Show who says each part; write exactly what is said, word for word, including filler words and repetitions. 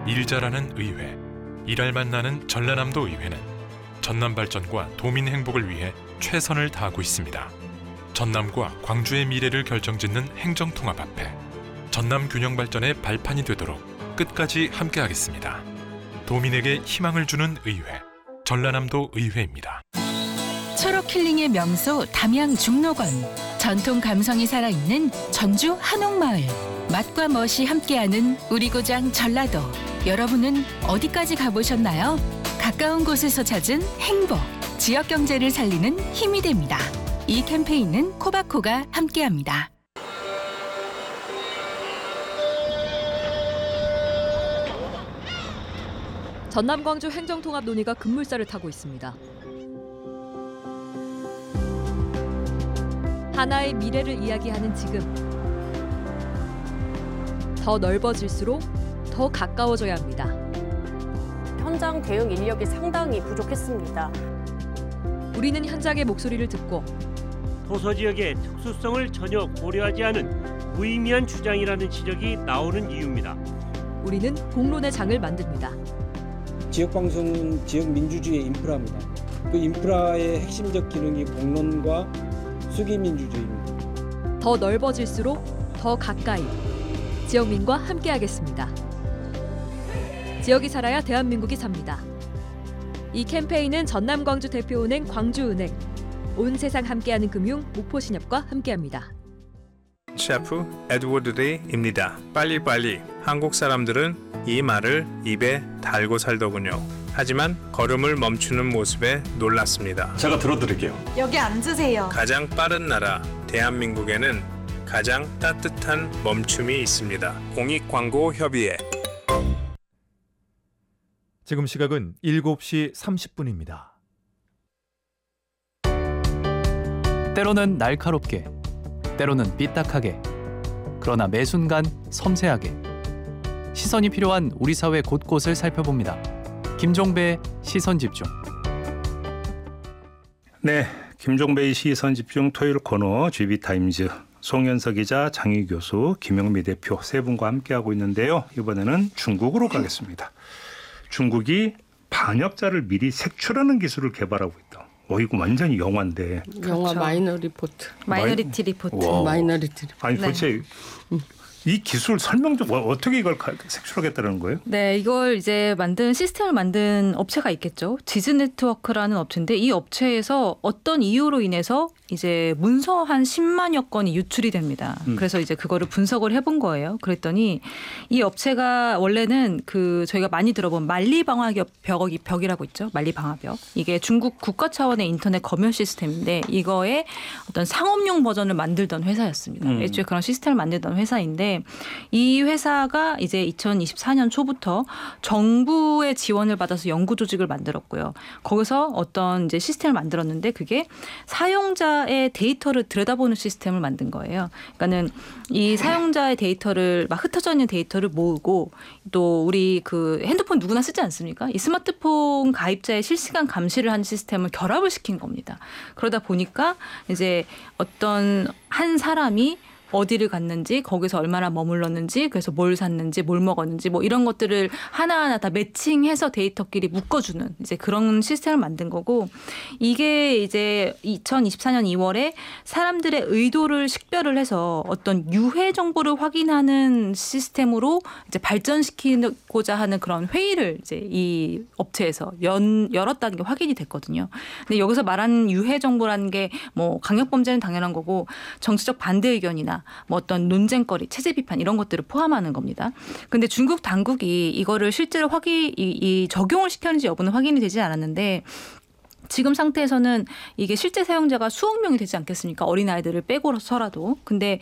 Speaker 1: 일 잘하는 의회, 일할만 나는 전라남도 의회는 전남 발전과 도민 행복을 위해 최선을 다하고 있습니다. 전남과 광주의 미래를 결정짓는 행정통합 앞에 전남 균형 발전의 발판이 되도록 끝까지 함께하겠습니다. 도민에게 희망을 주는 의회, 전라남도 의회입니다.
Speaker 2: 초록 힐링의 명소 담양 중록원, 전통 감성이 살아있는 전주 한옥마을, 맛과 멋이 함께하는 우리 고장 전라도. 여러분은 어디까지 가보셨나요? 가까운 곳에서 찾은 행복, 지역 경제를 살리는 힘이 됩니다. 이 캠페인은 코바코가 함께합니다.
Speaker 3: 전남 광주 행정통합 논의가 급물살을 타고 있습니다. 하나의 미래를 이야기하는 지금, 더 넓어질수록 더 가까워져야 합니다.
Speaker 4: 현장 대응 인력이 상당히 부족했습니다.
Speaker 3: 우리는 현장의 목소리를 듣고
Speaker 5: 도서 지역의 특수성을 전혀 고려하지 않은 무의미한 주장이라는 지적이 나오는 이유입니다.
Speaker 3: 우리는 공론의 장을 만듭니다.
Speaker 6: 지역방송은 지역 민주주의의 인프라입니다. 그 인프라의 핵심적 기능이 공론과 수기민주주의입니다.
Speaker 3: 더 넓어질수록 더 가까이, 지역민과 함께하겠습니다. 지역이 살아야 대한민국이 삽니다. 이 캠페인은 전남 광주 대표은행 광주은행, 온 세상 함께하는 금융 목포신협과 함께합니다.
Speaker 7: 셰프 에드워드 데이입니다. 빨리빨리. 한국 사람들은 이 말을 입에 달고 살더군요. 하지만 걸음을 멈추는 모습에 놀랐습니다.
Speaker 8: 제가 들어드릴게요.
Speaker 9: 여기 앉으세요.
Speaker 7: 가장 빠른 나라 대한민국에는 가장 따뜻한 멈춤이 있습니다. 공익광고협의회.
Speaker 10: 지금 시각은 일곱 시 삼십 분입니다.
Speaker 11: 때로는 날카롭게, 때로는 삐딱하게, 그러나 매 순간 섬세하게 시선이 필요한 우리 사회 곳곳을 살펴봅니다. 김종배의 시선집중.
Speaker 12: 네, 김종배의 시선집중 토요일 코너 지비타임즈. 송현석 기자, 장희 교수, 김영미 대표 세 분과 함께하고 있는데요. 이번에는 중국으로 가겠습니다. 중국이 반역자를 미리 색출하는 기술을 개발하고 있다. 어, 이거 완전히 영화인데.
Speaker 4: 영화
Speaker 9: 그렇죠.
Speaker 4: 마이너 리포트.
Speaker 9: 마이너리티 리포트.
Speaker 12: 와.
Speaker 4: 마이너리티 리포트.
Speaker 12: 아니 도대체
Speaker 4: 네.
Speaker 12: 이 기술 설명 좀 어떻게 이걸 색출하겠다는 거예요?
Speaker 9: 네, 이걸 이제 만든 시스템을 만든 업체가 있겠죠. 지즈 네트워크라는 업체인데 이 업체에서 어떤 이유로 인해서 이제 문서 한 십만여 건이 유출이 됩니다.
Speaker 12: 음.
Speaker 9: 그래서 이제 그거를 분석을 해본 거예요. 그랬더니 이 업체가 원래는 그 저희가 많이 들어본 만리방화벽 벽이 벽이라고 있죠. 만리방화벽. 이게 중국 국가 차원의 인터넷 검열 시스템인데 이거의 어떤 상업용 버전을 만들던 회사였습니다.
Speaker 12: 음.
Speaker 9: 애초에 그런 시스템을 만들던 회사인데 이 회사가 이제 이천이십사 년 초부터 정부의 지원을 받아서 연구 조직을 만들었고요. 거기서 어떤 이제 시스템을 만들었는데 그게 사용자의 데이터를 들여다보는 시스템을 만든 거예요. 그러니까는 이 사용자의 데이터를 막 흩어져 있는 데이터를 모으고 또 우리 그 핸드폰 누구나 쓰지 않습니까? 이 스마트폰 가입자의 실시간 감시를 하는 시스템을 결합을 시킨 겁니다. 그러다 보니까 이제 어떤 한 사람이 어디를 갔는지, 거기서 얼마나 머물렀는지, 그래서 뭘 샀는지, 뭘 먹었는지, 뭐 이런 것들을 하나하나 다 매칭해서 데이터끼리 묶어주는 이제 그런 시스템을 만든 거고, 이게 이제 이천이십사 년 이월에 사람들의 의도를 식별을 해서 어떤 유해 정보를 확인하는 시스템으로 이제 발전시키고자 하는 그런 회의를 이제 이 업체에서 연, 열었다는 게 확인이 됐거든요. 근데 여기서 말하는 유해 정보라는 게 뭐 강력범죄는 당연한 거고, 정치적 반대 의견이나 뭐 어떤 논쟁거리, 체제 비판 이런 것들을 포함하는 겁니다. 근데 중국 당국이 이거를 실제로 확인, 이, 이 적용을 시켰는지 여부는 확인이 되지 않았는데 지금 상태에서는 이게 실제 사용자가 수억 명이 되지 않겠습니까? 어린아이들을 빼고서라도. 근데